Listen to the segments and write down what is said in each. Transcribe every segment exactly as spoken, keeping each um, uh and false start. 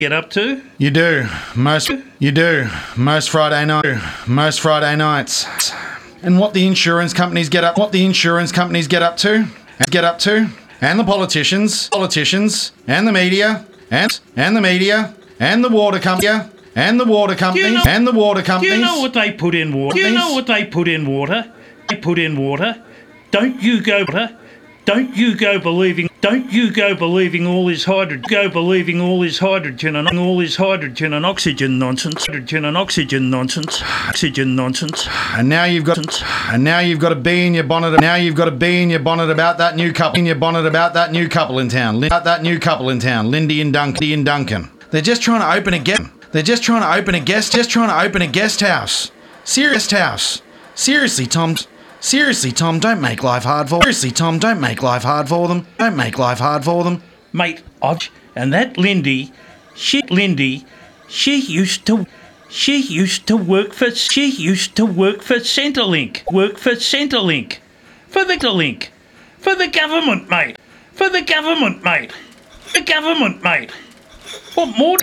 get up to? You do. Most you do. Most Friday night. Most Friday nights. And what the insurance companies get up what the insurance companies get up to? Get up to? And the politicians, politicians, and the media, and and the media, and the water company, and the water companies, you know, and the water companies. Do you know what they put in water? Do you know what they put in water? They put in water. Don't you go water? Don't you go believing? Don't you go believing all this hydrogen? Go believing all this hydrogen and all this hydrogen and oxygen nonsense. Hydrogen and oxygen nonsense. Oxygen nonsense. And now you've got. And now you've got a bee in your bonnet. Now you've got a bee in your bonnet about that new couple. In your bonnet about that new couple in town. About that new couple in town. Lindy and Duncan. Lindy and Duncan. They're just trying to open a guest. They're just trying to open a guest. Just trying to open a guest house. Serious house. Seriously, Tom. Seriously, Tom, don't make life hard for them. Seriously, Tom, don't make life hard for them. Don't make life hard for them. Mate, I've... And that Lindy, she... Lindy, she used to... She used to work for... She used to work for Centrelink. Work for Centrelink. For the Centrelink. For the government, mate. For the government, mate. The government, mate. What more...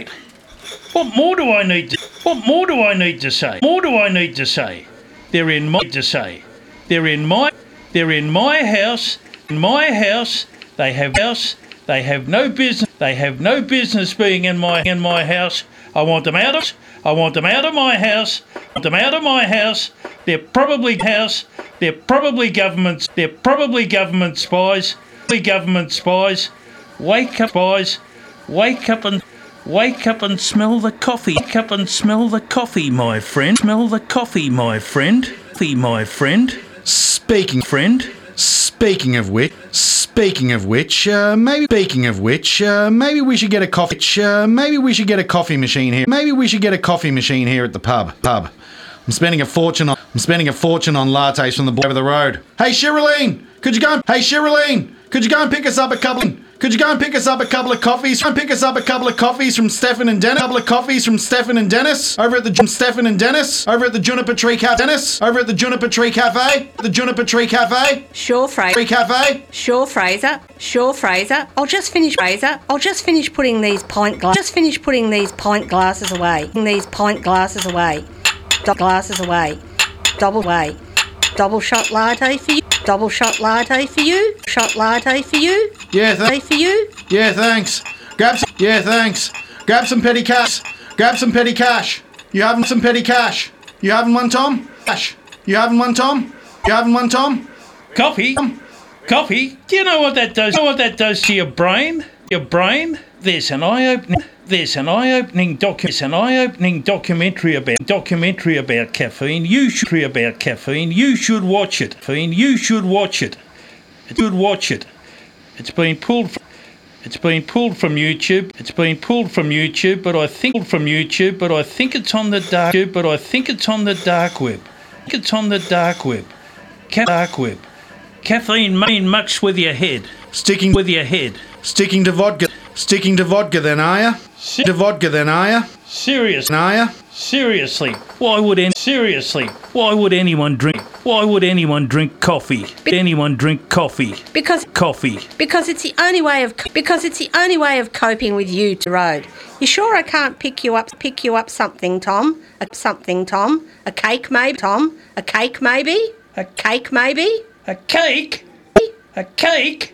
What more do I need to... What more do I need to say? More do I need to say? They're in my... to say... They're in my, they're in my house, in my house, they have house, they have no business, they have no business being in my, in my house. I want them out of, I want them out of my house, I want them out of my house. They're probably house, they're probably governments, they're probably government spies, probably government spies. Wake up, spies, wake up and, wake up and smell the coffee, wake up and smell the coffee, my friend, smell the coffee, my friend, coffee, my friend. Speaking friend, speaking of which, speaking of which, uh, maybe speaking of which, uh, maybe we should get a coffee. Uh, maybe we should get a coffee machine here. Maybe we should get a coffee machine here at the pub. Pub. I'm spending a fortune on. I'm spending a fortune on lattes from the boy over the road. Hey, Sherilyn, could you go? And, hey, Sherilyn, could you go and pick us up a couple? Could you go and pick us up a couple of coffees? Go and pick us up a couple of coffees from Stefan and Dennis. A couple of coffees from Stefan and Dennis over at the Stefan and Dennis over at the Juniper Tree Cafe. Dennis over at the Juniper Tree Cafe. The Juniper Tree Cafe. Sure, Fraser. Tree Cafe. Sure, Fraser. Sure, Fraser. I'll just finish, Fraser. I'll just finish putting these pint gla- Just finish putting these pint glasses away. These pint glasses away. Do- glasses away. Double way. Double shot latte for you. Double shot latte for you. Shot latte for you. Yeah, th- for you. Yeah, thanks. Grab some. Yeah, thanks. Grab some petty cash. Grab some petty cash. You having some petty cash? You having one, Tom? Cash. You having one, Tom? You having one, Tom? Coffee. Coffee. Do you know what that does? You know what that does to your brain? Your brain. There's an eye-opening. There's an eye-opening docu- There's an eye-opening documentary about documentary about caffeine. You should about caffeine. You should watch it. Caffeine. You should watch it. You should watch it. It's been pulled. From, it's been pulled from YouTube. It's been pulled from YouTube, but I think from YouTube, but I think it's on the dark. But I think it's on the dark web. I think it's on the dark web. Ca- dark web. Caffeine main mucks with your head. Sticking with your head. Sticking to vodka. Sticking to vodka then, are ya? Se- to vodka then, are ya? Seriously. Are ya? Seriously. Why would any- Seriously. Why would anyone drink? Why would anyone drink coffee? Be- anyone drink coffee? Because coffee. Because it's the only way of because it's the only way of coping with you to road. You sure I can't pick you up pick you up something, Tom? A something, Tom? A cake maybe, Tom? A cake maybe? A cake maybe? A cake? A cake?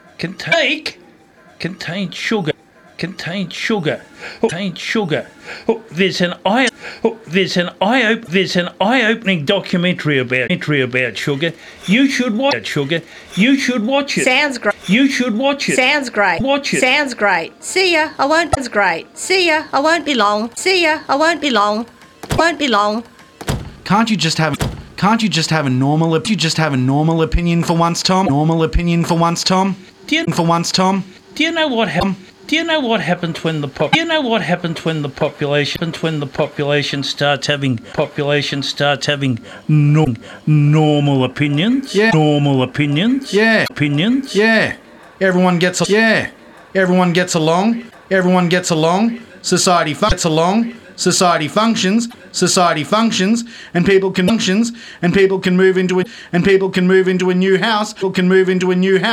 Contain contains sugar. Contains sugar. Contains sugar. Oh, there's an eye. Oh, there's an eye. There's an eye-opening documentary about about sugar. You should watch sugar. You should watch it. Sounds great. You should watch it. Sounds great. Watch it. Sounds great. See ya. I won't. Sounds great. See ya. I won't be long. See ya. I won't be long. Won't be long. Can't you just have? Can't you just have a normal? You just have a normal opinion for once, Tom. Normal opinion for once, Tom. Do you, for once, Tom. Do you know what happened? Do you know what happens when the pop? Do you know what happens when the population? When the population starts having population starts having no, normal opinions. Yeah. Normal opinions. Yeah. Opinions. Yeah. Everyone gets. Yeah. Everyone gets along. Everyone gets along. Society fu- gets along. Society functions. Society functions, and people can functions, and people can move into it, and people can move into a new house. People can move into a new house.